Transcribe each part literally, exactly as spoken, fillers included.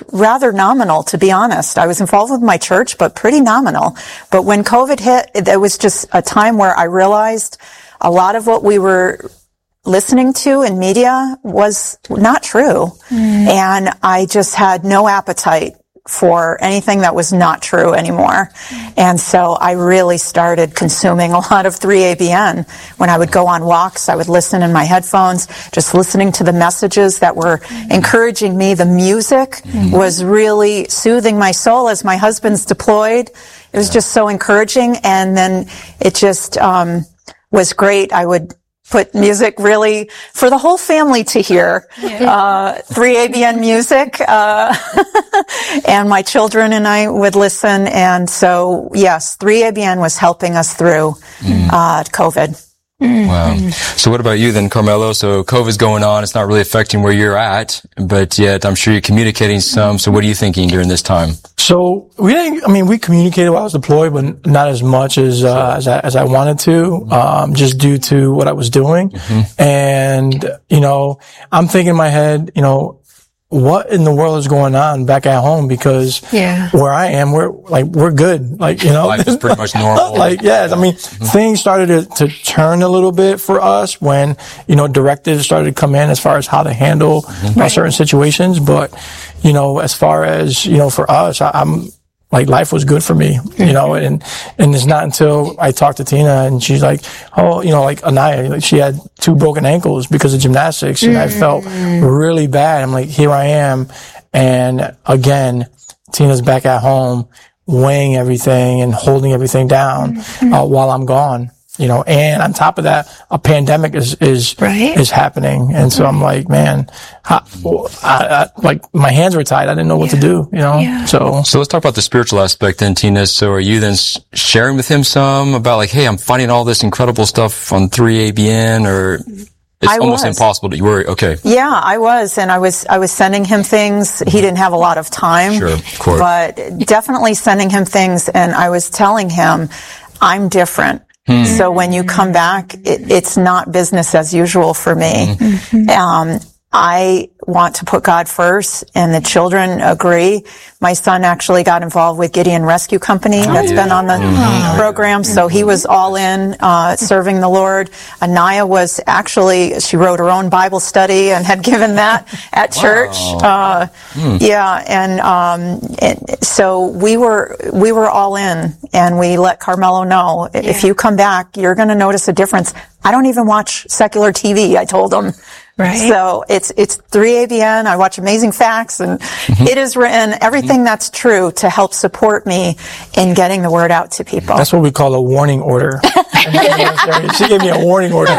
was rather nominal, to be honest. I was involved with my church, but pretty nominal. But when COVID hit, there was just a time where I realized a lot of what we were listening to in media was not true. Mm. And I just had no appetite for anything that was not true anymore. And so I really started consuming a lot of three A B N. When I would go on walks, I would listen in my headphones, just listening to the messages that were mm-hmm. encouraging me. The music mm-hmm. was really soothing my soul as my husband's deployed. It was just so encouraging. And then it just um was great. I would put music really for the whole family to hear, yeah. uh, three A B N music, uh, and my children and I would listen. And so, yes, three A B N was helping us through, mm. uh, COVID. Wow. So what about you then, Carmelo? So COVID's going on. It's not really affecting where you're at, but yet I'm sure you're communicating some. So what are you thinking during this time? So we didn't, I mean, we communicated while I was deployed, but not as much as, uh, as I, as I wanted to, um, just due to what I was doing. Mm-hmm. And, you know, I'm thinking in my head, you know, what in the world is going on back at home? Because yeah. where I am, we're like, we're good. Like, you know, life is pretty much normal. Like, yeah, I mean, mm-hmm. things started to, to turn a little bit for us when, you know, directives started to come in as far as how to handle mm-hmm. right. certain situations. But, you know, as far as, you know, for us, I, I'm, like, life was good for me, you know, and, and it's not until I talked to Tina and she's like, oh, you know, like Anaya, like she had two broken ankles because of gymnastics and mm. I felt really bad. I'm like, here I am. And again, Tina's back at home weighing everything and holding everything down mm-hmm. uh, while I'm gone. You know, and on top of that, a pandemic is, is, right. is happening. And so I'm like, man, I, I, I, like my hands were tied. I didn't know what yeah. to do, you know? Yeah. So. So let's talk about the spiritual aspect then, Tina. So are you then sharing with him some about like, hey, I'm finding all this incredible stuff on three A B N, or it's I almost was. impossible to worry? Okay. Yeah, I was. And I was, I was sending him things. He didn't have a lot of time. Sure, of course. But definitely sending him things. And I was telling him, I'm different. Hmm. So when you come back, it, it's not business as usual for me. Mm-hmm. Um, I want to put God first, and the children agree. My son actually got involved with Gideon Rescue Company. Oh, that's yeah. been on the mm-hmm. program, so he was all in, uh, serving the Lord. Anaya was actually, she wrote her own Bible study and had given that at wow. church. Uh, mm. yeah, and, um, and so we were, we were all in, and we let Carmelo know, yeah. if you come back, you're gonna notice a difference. I don't even watch secular T V, I told him. Right. So it's, it's three A B N. I watch Amazing Facts, and mm-hmm. it is written everything mm-hmm. that's true to help support me in getting the word out to people. That's what we call a warning order. She gave me a warning order.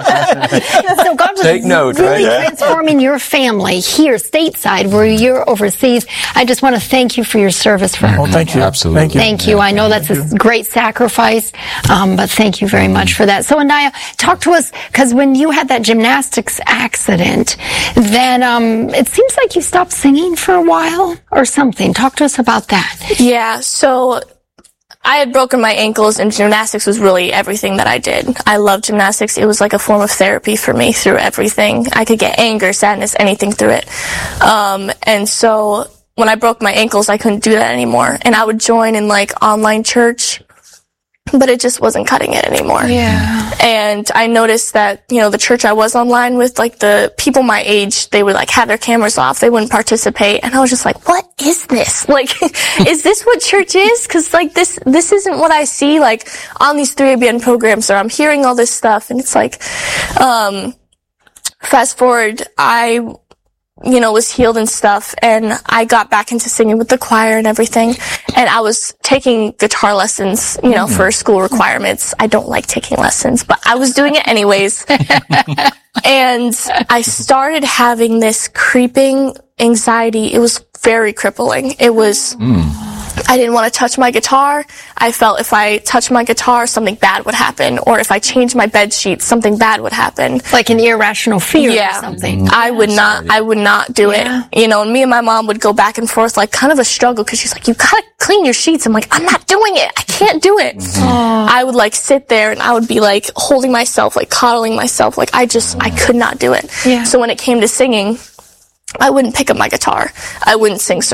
So God was Take note, really right? transforming your family here stateside where you're overseas. I just want to thank you for your service for Oh, thank you. Absolutely. Thank you. Thank you. I know that's a great sacrifice, um, but thank you very much for that. So, Anaya, talk to us, because when you had that gymnastics accident, then um, it seems like you stopped singing for a while or something. Talk to us about that. Yeah, so I had broken my ankles, and gymnastics was really everything that I did. I loved gymnastics. It was like a form of therapy for me through everything. I could get anger, sadness, anything through it. Um, and so when I broke my ankles, I couldn't do that anymore. And I would join in like online church, but it just wasn't cutting it anymore. Yeah. And I noticed that, you know, the church I was online with, like the people my age, they would like have their cameras off. They wouldn't participate. And I was just like, what is this? Like, is this what church is? Cause like this, this isn't what I see like on these three A B N programs, or I'm hearing all this stuff. And it's like, um, fast forward, I, you know, was healed and stuff, and I got back into singing with the choir and everything, and I was taking guitar lessons, you know, for school requirements. I don't like taking lessons, but I was doing it anyways. And I started having this creeping anxiety. It was very crippling. It was, mm. I didn't want to touch my guitar. I felt if I touched my guitar, something bad would happen. Or if I changed my bed sheets, something bad would happen. Like an irrational fear yeah. or something. I would not, I would not do yeah. it. You know, and me and my mom would go back and forth, like kind of a struggle, because she's like, you gotta clean your sheets. I'm like, I'm not doing it. I can't do it. Mm-hmm. I would like sit there and I would be like holding myself, like coddling myself. Like I just, I could not do it. Yeah. So when it came to singing, I wouldn't pick up my guitar. I wouldn't sing